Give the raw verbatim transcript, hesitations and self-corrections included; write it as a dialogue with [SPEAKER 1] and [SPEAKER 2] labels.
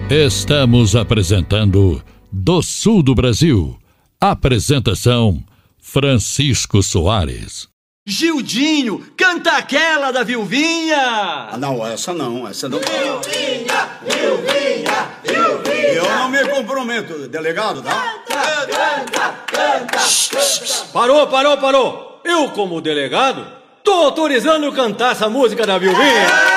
[SPEAKER 1] Estamos apresentando Do Sul do Brasil. Apresentação: Francisco Soares.
[SPEAKER 2] Gildinho, canta aquela da Vilvinha!
[SPEAKER 3] Ah, não, essa não, essa não.
[SPEAKER 2] Vilvinha, Vilvinha, Vilvinha!
[SPEAKER 3] Eu não me comprometo, delegado, tá?
[SPEAKER 2] Canta, canta, canta! Parou, parou, parou! Eu, como delegado, tô autorizando cantar essa música da Vilvinha!